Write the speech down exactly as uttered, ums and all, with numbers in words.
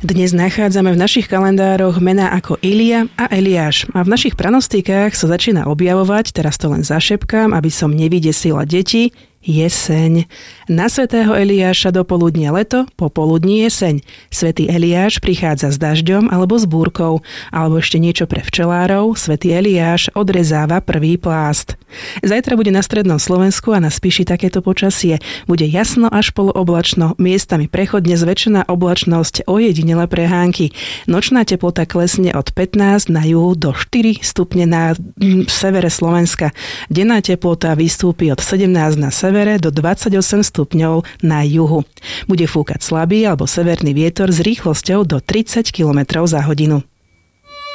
Dnes nachádzame v našich kalendároch mená ako Ilia a Eliáš a v našich pranostikách sa začína objavovať, teraz to len zašepkám, aby som nevydesila deti, jeseň. Na svätého Eliáša dopoludnie leto, popoludní jeseň. Svätý Eliáš prichádza s dažďom alebo s búrkou, alebo ešte niečo pre včelárov, svätý Eliáš odrezáva prvý plást. Zajtra bude na strednom Slovensku a na Spiši takéto počasie. Bude jasno až polooblačno, miestami prechodne zväčšená oblačnosť, ojedinele prehánky. Nočná teplota klesne od pätnásť na juhu do štyri stupne na hm, severe Slovenska. Denná teplota vystúpi od sedemnásť na severe do dvadsaťosem stupňov na juhu. Bude fúkať slabý alebo severný vietor s rýchlosťou do tridsať kilometrov za hodinu.